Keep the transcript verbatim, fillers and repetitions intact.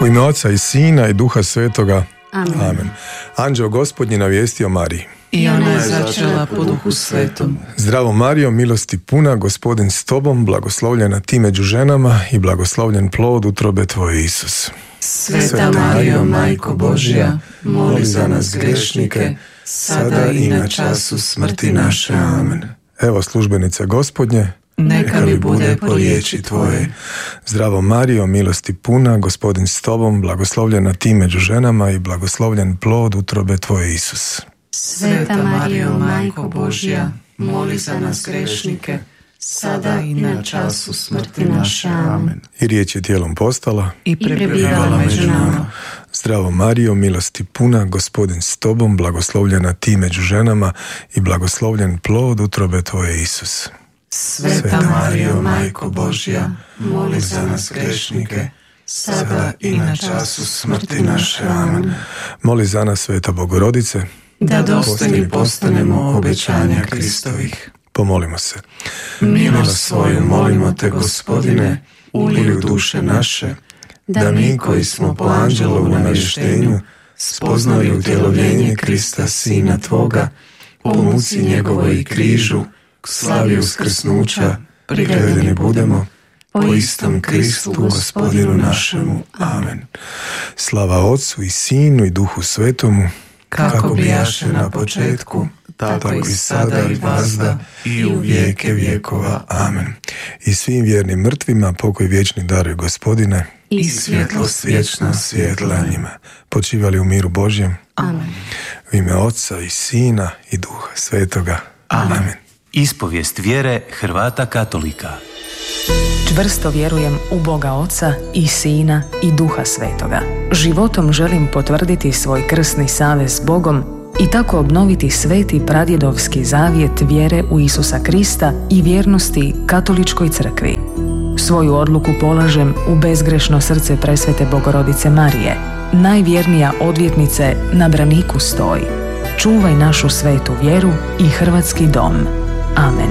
U ime Oca i Sina i Duha Svetoga. Amen. Amen. Anđeo Gospodnji navijestio Mariji. I ona je začela po Duhu Svetom. Zdravo Marijo, milosti puna, Gospodin s tobom, blagoslovljena ti među ženama i blagoslovljen plod utrobe tvoje, Isus. Sveta Marijo, Majko Božja, moli za nas grešnike, sada i na času smrti naše. Amen. Evo službenice Gospodnje, neka mi bude po riječi tvoje. Zdravo Marijo, milosti puna, Gospodin s tobom, blagoslovljena ti među ženama i blagoslovljen plod utrobe tvoje, Isus. Sveta Marijo, Majko Božja, moli za nas grešnike, sada i na času smrti naše. Amen. I riječ je tijelom postala i prebivala među nama. Zdravo Marijo, milosti puna, Gospodin s tobom, blagoslovljena ti među ženama i blagoslovljen plod utrobe tvoje, Isus. Sveta Marijo, Majko Božja, moli za nas grešnike, sada i na času smrti naše. Amen. Moli za nas, Sveta Bogorodice, da dostojni postanemo obećanja Kristovih. Pomolimo se. Milost svoju molimo te, Gospodine, ulij u duše naše, da mi koji smo po anđelovu navještenju spoznali utjelovljenje Krista, Sina Tvoga, po muci njegovoj i križu, k slavi uskrsnuća, privedeni budemo po istom Kristu, Gospodinu našemu. Amen. Slava Otcu i Sinu i Duhu Svetomu, kako bijaše na početku, tako i sada i vazda i u vijeke vjekova. Amen. I svim vjernim mrtvima pokoj vječni daruj, Gospodine, i svjetlost vječna svjetla njima. Počivali u miru Božjem. Amen. U ime Oca i Sina i Duha Svetoga. Amen. Amen. Ispovijest vjere Hrvata katolika. Čvrsto vjerujem u Boga Oca i Sina i Duha Svetoga. Životom želim potvrditi svoj krsni savez s Bogom i tako obnoviti sveti pradjedovski zavjet vjere u Isusa Krista i vjernosti Katoličkoj crkvi. Svoju odluku polažem u bezgrešno srce presvete Bogorodice Marije. Najvjernija odvjetnice na braniku stoji. Čuvaj našu svetu vjeru i hrvatski dom. Amen.